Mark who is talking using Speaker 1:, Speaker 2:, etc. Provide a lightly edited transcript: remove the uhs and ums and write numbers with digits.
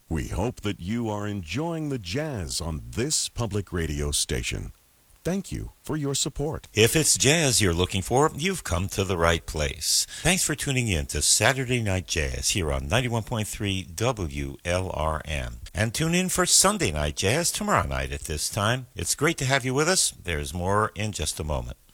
Speaker 1: We hope that you are enjoying the jazz on this public radio station. Thank you for your support.
Speaker 2: If it's jazz you're looking for, you've come to the right place. Thanks for tuning in to Saturday Night Jazz here on 91.3 WLRN. And tune in for Sunday Night Jazz tomorrow night at this time. It's great to have you with us. There's more in just a moment.